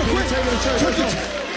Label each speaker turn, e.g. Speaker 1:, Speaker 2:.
Speaker 1: Quick.
Speaker 2: Take it to church.
Speaker 1: Took
Speaker 2: Let's
Speaker 1: it.
Speaker 2: go.